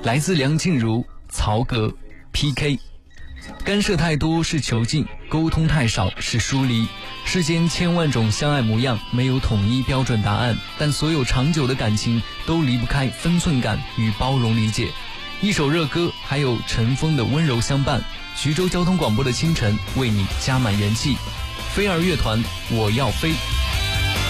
来自梁静茹，曹格 PK。 干涉太多是囚禁，沟通太少是疏离。世间千万种相爱模样，没有统一标准答案，但所有长久的感情都离不开分寸感与包容理解。一首热歌，还有尘封的温柔相伴。徐州交通广播的清晨，为你加满元气。飞儿乐团，我要飞。